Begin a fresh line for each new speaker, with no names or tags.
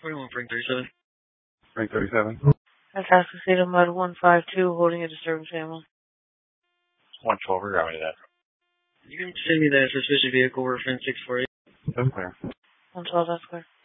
41 Frank 37.
Frank 37.
That's Cascade Mud 152, holding a disturbed family.
112, we're going to that.
You can send me that suspicious vehicle reference 648.
That's clear.
112, that's clear.